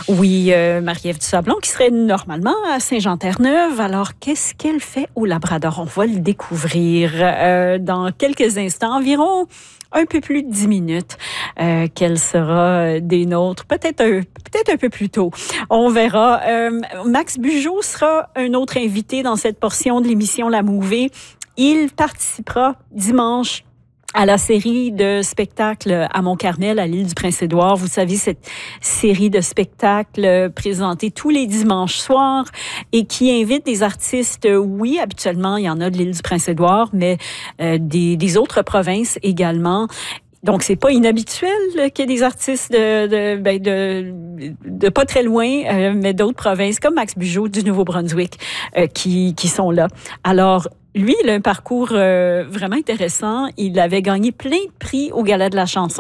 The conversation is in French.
Oui, Marie-Ève Dusablon, qui serait normalement à Saint-Jean-Terre-Neuve. Alors, qu'est-ce qu'elle fait au Labrador? On va le découvrir dans quelques instants, environ un peu plus de 10 minutes, qu'elle sera des nôtres, peut-être un peu plus tôt. On verra. Max Bugeaud sera un autre invité dans cette portion de l'émission La Mouvée. Il participera dimanche à la série de spectacles à Mont-Carmel, à l'île du Prince-Édouard. Vous savez, cette série de spectacles présentés tous les dimanches soirs et qui invite des artistes, oui, habituellement, il y en a de l'île du Prince-Édouard, mais des autres provinces également. Donc, c'est pas inhabituel qu'il y ait des artistes de pas très loin, mais d'autres provinces, comme Max Bugeaud du Nouveau-Brunswick, qui sont là. Alors, lui, il a un parcours vraiment intéressant. Il avait gagné plein de prix au Gala de la chanson